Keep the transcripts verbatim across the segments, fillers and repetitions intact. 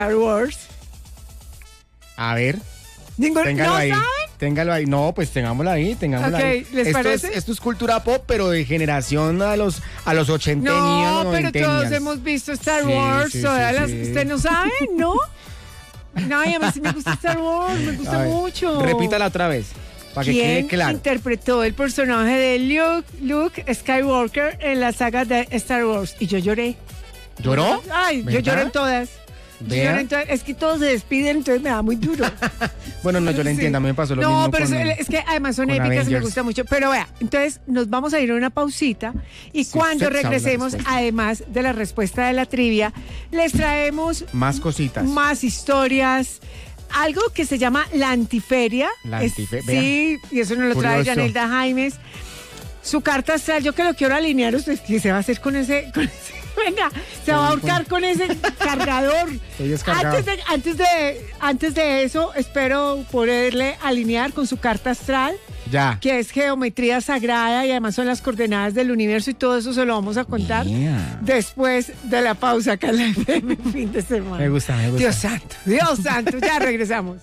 Star Wars. A ver. Ninguno, Téngalo ¿no ahí. saben? Téngalo ahí. No, pues tengámoslo ahí, tengámoslo Ok, ahí. ¿les esto parece? Es, esto es cultura pop, pero de generación a los a los ochenteños, No, pero noventeños. todos hemos visto Star Sí, Wars. sí, todas sí, las- sí. ¿Usted no sabe? ¿No? No, y a mí sí me gusta Star Wars, me gusta A ver, mucho. Repítala otra vez, para que quede ¿Quién claro. interpretó el personaje de Luke, Luke Skywalker en la saga de Star Wars? Y yo lloré. ¿Lloró? Ay, yo ¿Verdad? lloré en todas. Yo Vea. lloré en todas. Es que todos se despiden, entonces me da muy duro. Bueno, no, yo le Sí. entiendo, a mí me pasó lo no, mismo pero con... eso- es que además son con épicas y me Avengers. gusta mucho. Pero vea, entonces nos vamos a ir a una pausita y Sí, cuando usted sabe la regresemos, respuesta. además de la respuesta de la trivia, les traemos Más cositas. más historias. Algo que se llama la antiferia. La Es- antife- Sí, y eso nos lo trae Curioso. Yanelda Jaimes. Su carta astral, yo que lo quiero alinear, usted qué se va a hacer con ese, con ese- venga, se va a ahorcar con ese cargador. Estoy descargado. Antes de, antes de, antes de eso, espero poderle alinear con su carta astral, Ya. que es geometría sagrada y además son las coordenadas del universo y todo eso se lo vamos a contar Mira. después de la pausa acá en la F M fin de semana. Me gusta, me gusta. Dios santo, Dios santo, ya regresamos.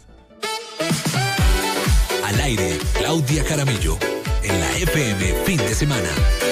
Al aire, Claudia Jaramillo. En la F M fin de semana.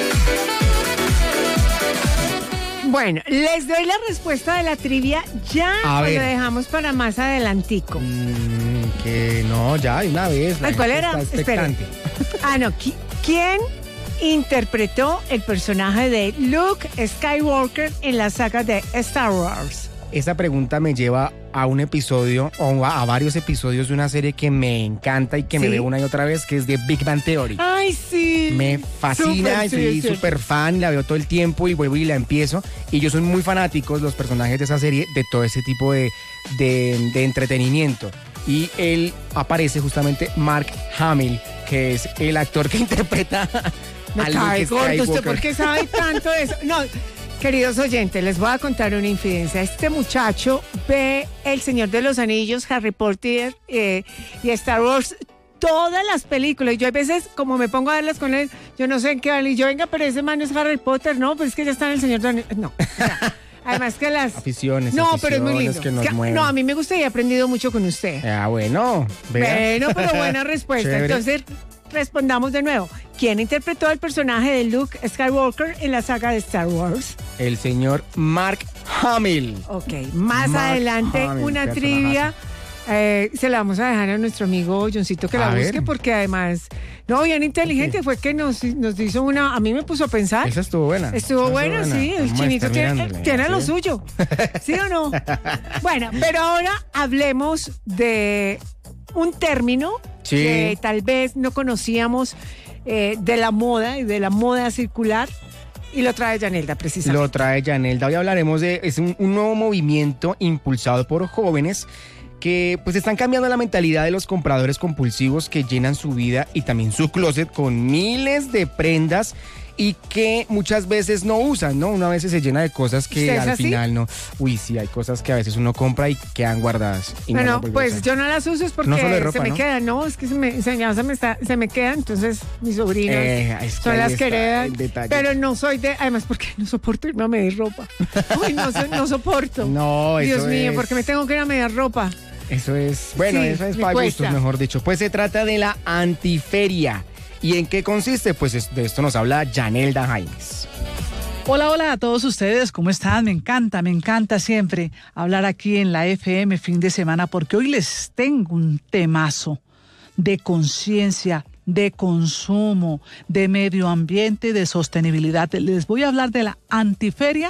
Bueno, les doy la respuesta de la trivia ya A o ver. lo dejamos para más adelantico. Mm, que no, ya, de una vez. la Ay, ¿cuál gente era? está Espere. expectante. Ah, no, ¿qui- ¿quién interpretó el personaje de Luke Skywalker en la saga de Star Wars? Esa pregunta me lleva a un episodio, o a, a varios episodios de una serie que me encanta y que me ¿Sí? veo una y otra vez, que es de Big Bang Theory. Ay, sí. Me fascina Súper, y sí, soy es cierto. súper fan, la veo todo el tiempo y vuelvo y la empiezo. Y yo soy muy fanático, los personajes de esa serie, de todo ese tipo de, de, de entretenimiento. Y él aparece justamente Mark Hamill, que es el actor que interpreta Me a cae Luke gordo, ¿usted Skywalker. por qué sabe tanto de eso? No, queridos oyentes, les voy a contar una infidencia. Este muchacho ve El Señor de los Anillos, Harry Potter eh, y Star Wars, todas las películas. Y yo a veces, como me pongo a verlas con él, yo no sé en qué van. Y yo, venga, pero ese man es Harry Potter, no, pues es que ya está en El Señor de los Anillos. No, o sea, además que las... Aficiones, No, pero es muy aficiones lindo. que nos Es que- mueven. no, a mí me gusta y he aprendido mucho con usted. Ah, bueno, vea. Bueno, pero buena respuesta. Chévere. Entonces, respondamos de nuevo. ¿Quién interpretó el personaje de Luke Skywalker en la saga de Star Wars? El señor Mark Hamill. Ok, más Mark adelante Hamill, una personajazo. trivia. Eh, se la vamos a dejar a nuestro amigo Johncito que la A ver. busque porque además, no, bien inteligente, Ok. fue que nos, nos hizo una, a mí me puso a pensar. Esa estuvo buena. Estuvo Esa buena, sí, el Vamos a chinito estar tiene, mirándole, tiene ¿sí? lo suyo. ¿Sí o no? Bueno, pero ahora hablemos de un término Sí. que tal vez no conocíamos eh, de la moda y de la moda circular y lo trae Yanelda precisamente. Lo trae Yanelda. Hoy hablaremos de es un, un nuevo movimiento impulsado por jóvenes que pues están cambiando la mentalidad de los compradores compulsivos que llenan su vida y también su closet con miles de prendas y que muchas veces no usan, ¿no? Una vez se llena de cosas que ¿Usted es al así? final no. Uy, sí, hay cosas que a veces uno compra y quedan guardadas. Y no Bueno, las vuelve a pues usar. yo no las uso es porque No solo de ropa, se me ¿no? quedan, no, es que se me, se, ya se me, está, se me quedan, entonces mis sobrinos Eh, es que son ahí las está que heredan, el detalle. pero no soy de, además porque no soporto irme a medir ropa. Uy, no, so- no soporto. No, eso Dios mío, es- porque me tengo que ir a medir ropa. Eso es, bueno, Sí, eso es me para cuesta. gustos, mejor dicho. Pues se trata de la antiferia. ¿Y en qué consiste? Pues es- de esto nos habla Yanelda Jaimes. Hola, hola a todos ustedes, ¿cómo están? Me encanta, me encanta siempre hablar aquí en la F M fin de semana porque hoy les tengo un temazo de conciencia, de consumo, de medio ambiente, de sostenibilidad. Les voy a hablar de la antiferia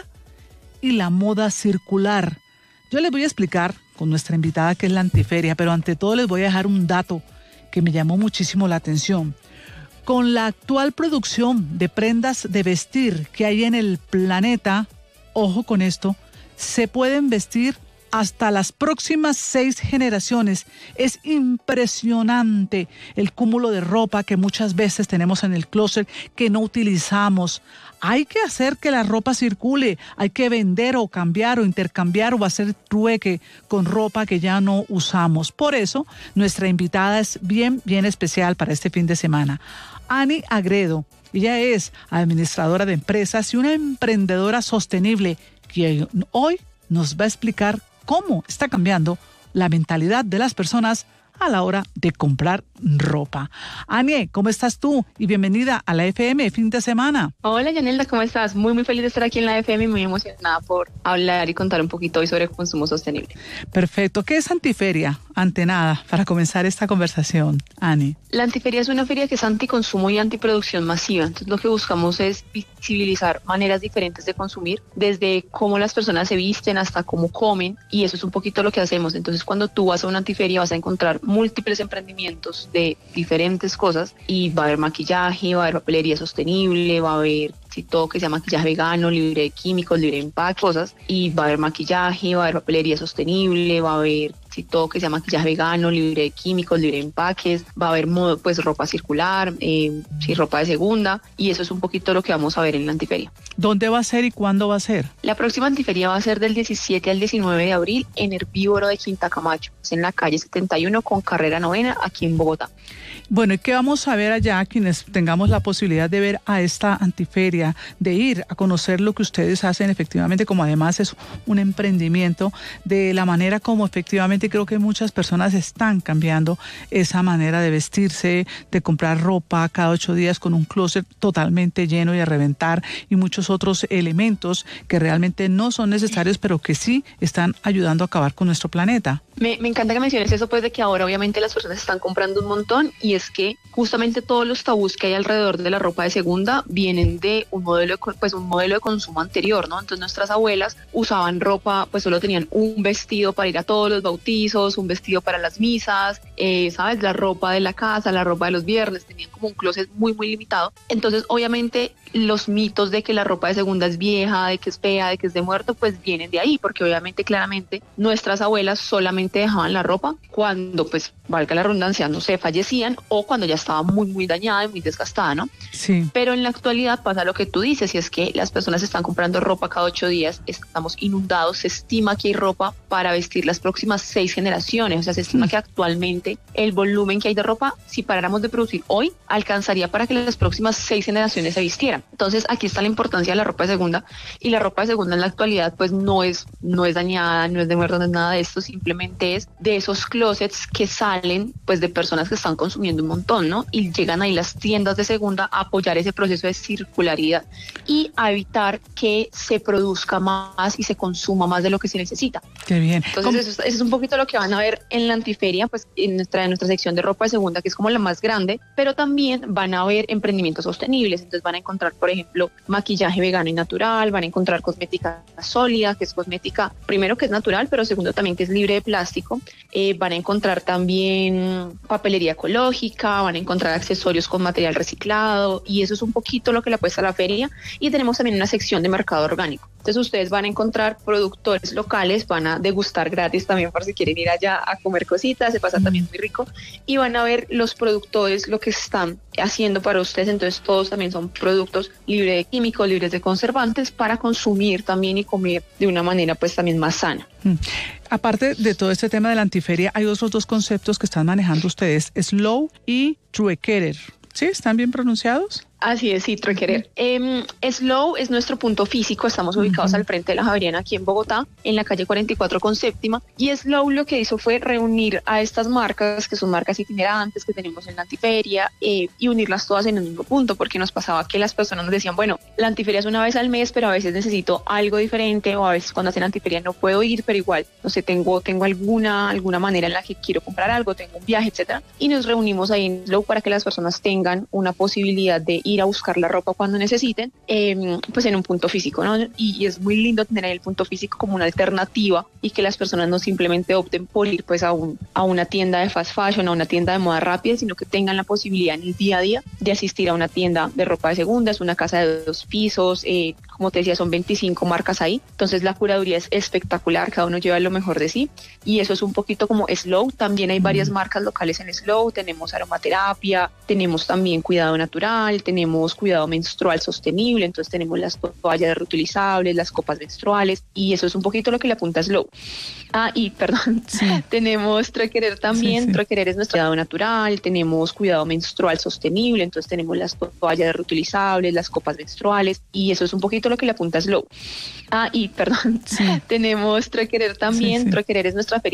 y la moda circular. Yo les voy a explicar con nuestra invitada qué es la antiferia, pero ante todo les voy a dejar un dato que me llamó muchísimo la atención. Con la actual producción de prendas de vestir que hay en el planeta, ojo con esto, se pueden vestir hasta las próximas seis generaciones. Es impresionante el cúmulo de ropa que muchas veces tenemos en el closet que no utilizamos. Hay que hacer que la ropa circule, hay que vender o cambiar o intercambiar o hacer trueque con ropa que ya no usamos. Por eso, nuestra invitada es bien, bien especial para este fin de semana. Ani Agredo, ella es administradora de empresas y una emprendedora sostenible que hoy nos va a explicar cómo está cambiando la mentalidad de las personas a la hora de comprar ropa. Anie, ¿cómo estás tú? Y bienvenida a la F M Fin de Semana. Hola, Yanelda, ¿cómo estás? Muy, muy feliz de estar aquí en la F M y muy emocionada por hablar y contar un poquito hoy sobre consumo sostenible. Perfecto. ¿Qué es Antiferia? Ante nada, para comenzar esta conversación, Anie. La Antiferia es una feria que es anticonsumo y antiproducción masiva. Entonces, lo que buscamos es visibilizar maneras diferentes de consumir, desde cómo las personas se visten hasta cómo comen, y eso es un poquito lo que hacemos. Entonces, cuando tú vas a una Antiferia vas a encontrar múltiples emprendimientos de diferentes cosas, y va a haber maquillaje, va a haber papelería sostenible, va a haber si todo que sea maquillaje vegano, libre de químicos, libre de empaque, cosas, y va a haber maquillaje, va a haber papelería sostenible, va a haber si todo que sea maquillaje vegano, libre de químicos, libre de empaques, va a haber modo, pues ropa circular, eh, sí, ropa de segunda, y eso es un poquito lo que vamos a ver en la Antiferia. ¿Dónde va a ser y cuándo va a ser? La próxima Antiferia va a ser del diecisiete al diecinueve de abril en Herbívoro de Quinta Camacho, es en la calle setenta y uno con carrera novena, aquí en Bogotá. Bueno, ¿y qué vamos a ver allá quienes tengamos la posibilidad de ver a esta Antiferia, de ir a conocer lo que ustedes hacen efectivamente, como además es un emprendimiento, de la manera como efectivamente creo que muchas personas están cambiando esa manera de vestirse, de comprar ropa cada ocho días con un closet totalmente lleno y a reventar, y muchos otros elementos que realmente no son necesarios, pero que sí están ayudando a acabar con nuestro planeta? Me, me encanta que menciones eso, pues de que ahora obviamente las personas están comprando un montón, y es que justamente todos los tabús que hay alrededor de la ropa de segunda vienen de un modelo de, pues un modelo de consumo anterior, ¿no? Entonces nuestras abuelas usaban ropa, pues solo tenían un vestido para ir a todos los bautizos, un vestido para las misas, eh, ¿sabes? La ropa de la casa, la ropa de los viernes, tenían como un closet muy, muy limitado. Entonces obviamente los mitos de que la ropa de segunda es vieja, de que es fea, de que es de muerto, pues vienen de ahí, porque obviamente claramente nuestras abuelas solamente dejaban la ropa cuando, pues, valga la redundancia, no sé, fallecían, o cuando ya estaba muy, muy dañada y muy desgastada, ¿no? Sí. Pero en la actualidad pasa lo que tú dices, y es que las personas están comprando ropa cada ocho días, estamos inundados, se estima que hay ropa para vestir las próximas seis generaciones, o sea, se estima mm. que actualmente el volumen que hay de ropa, si paráramos de producir hoy, alcanzaría para que las próximas seis generaciones se vistieran. Entonces aquí está la importancia de la ropa de segunda, y la ropa de segunda en la actualidad pues no es, no es dañada, no es de muerto, no es nada de esto, simplemente es de esos closets que salen pues de personas que están consumiendo un montón, ¿no? Y llegan ahí las tiendas de segunda a apoyar ese proceso de circularidad y a evitar que se produzca más y se consuma más de lo que se necesita. Qué bien. Entonces eso, eso es un poquito lo que van a ver en la Antiferia, pues en nuestra, en nuestra sección de ropa de segunda, que es como la más grande, pero también van a ver emprendimientos sostenibles. Entonces van a encontrar, por ejemplo, maquillaje vegano y natural, van a encontrar cosmética sólida, que es cosmética, primero que es natural, pero segundo también que es libre de plástico. Eh, van a encontrar también papelería ecológica, van a encontrar accesorios con material reciclado, y eso es un poquito lo que le apuesta a la feria. Y tenemos también una sección de mercado orgánico. Entonces ustedes van a encontrar productores locales, van a degustar gratis también por si quieren ir allá a comer cositas, se pasa también muy rico, y van a ver los productores lo que están haciendo para ustedes. Entonces todos también son productos libres de químicos, libres de conservantes, para consumir también y comer de una manera pues también más sana. Mm. Aparte de todo este tema de la Antiferia, hay otros dos conceptos que están manejando ustedes, Slow y Truequerer. ¿Sí? ¿Están bien pronunciados? Así es, sí, Truequerer. Eh, Slow es nuestro punto físico, estamos ubicados uh-huh. al frente de la Javeriana aquí en Bogotá, en la calle cuarenta y cuatro con séptima, y Slow lo que hizo fue reunir a estas marcas, que son marcas itinerantes que tenemos en la Antiferia, eh, y unirlas todas en un mismo punto, porque nos pasaba que las personas nos decían, bueno, la Antiferia es una vez al mes, pero a veces necesito algo diferente, o a veces cuando hacen Antiferia no puedo ir, pero igual, no sé, tengo, tengo alguna, alguna manera en la que quiero comprar algo, tengo un viaje, etcétera, y nos reunimos ahí en Slow para que las personas tengan una posibilidad de ir a buscar la ropa cuando necesiten, eh, pues en un punto físico, ¿no? Y, y es muy lindo tener el punto físico como una alternativa, y que las personas no simplemente opten por ir pues a, un, a una tienda de fast fashion, a una tienda de moda rápida, sino que tengan la posibilidad en el día a día de asistir a una tienda de ropa de segunda. Es una casa de dos pisos, eh, como te decía, son veinticinco marcas ahí, entonces la curaduría es espectacular, cada uno lleva lo mejor de sí, y eso es un poquito como Slow. También hay varias marcas locales en Slow, tenemos aromaterapia, tenemos también cuidado natural, tenemos cuidado menstrual sostenible, entonces tenemos las toallas reutilizables, las copas menstruales, y eso es un poquito lo que le apunta a Slow. Ah, y perdón, sí. tenemos Truequerer también, sí, sí. Truequerer es nuestro cuidado natural, tenemos cuidado menstrual sostenible, entonces tenemos las toallas reutilizables, las copas menstruales, y eso es un poquito justo lo que le apunta Slow. Ah, y perdón, Sí. tenemos Troquerer también. Sí, sí. Troquerer es nuestra feria